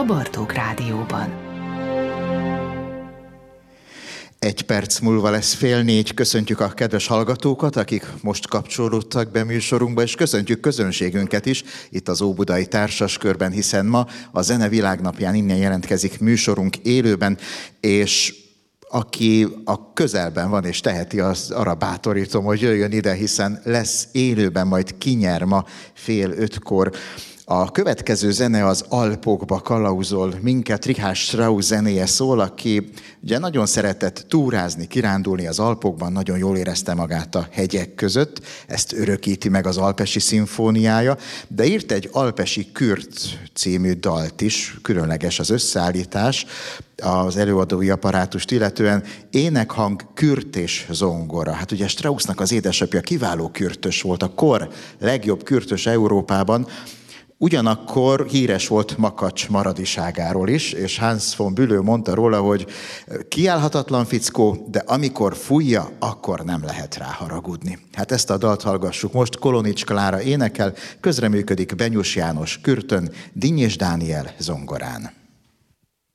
a Bartók Rádióban. 1 perc múlva lesz 3:30. Köszöntjük a kedves hallgatókat, akik most kapcsolódtak be műsorunkba, és köszöntjük közönségünket is itt az Óbudai Társaskörben, hiszen ma a Zene Világnapján innen jelentkezik műsorunk élőben, és aki a közelben van és teheti, az arra bátorítom, hogy jöjjön ide, hiszen lesz élőben, majd kinyer ma 4:30-kor. A következő zene az Alpokba kalauzol minket, Richard Strauss zenéje szól, aki ugye nagyon szeretett túrázni, kirándulni az Alpokban, nagyon jól érezte magát a hegyek között, ezt örökíti meg az Alpesi szimfóniája, de írt egy Alpesi Kürt című dalt is, különleges az összeállítás, az előadói apparátust illetően, énekhang, kürt és zongora. Hát ugye Straussnak az édesapja kiváló kürtös volt, a kor legjobb kürtös Európában. Ugyanakkor híres volt makacs maradiságáról is, és Hans von Bülow mondta róla, hogy kiállhatatlan fickó, de amikor fújja, akkor nem lehet rá haragudni. Hát ezt a dalt hallgassuk most, Kolonics Klára énekel, közreműködik Benyus János kürtön, Dinnyés Dániel zongorán.